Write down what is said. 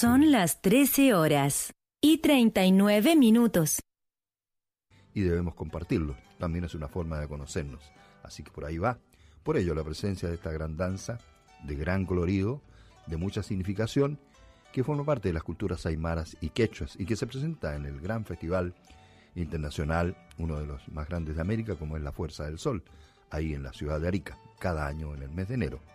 Son las 13 horas y 39 minutos. Y debemos compartirlo. También es una forma de conocernos. Así que por ahí va. Por ello la presencia de esta gran danza, de gran colorido, de mucha significación, que forma parte de las culturas aymaras y quechuas y que se presenta en el gran festival internacional, uno de los más grandes de América, como es la Fuerza del Sol, ahí en la ciudad de Arica, cada año en el mes de enero.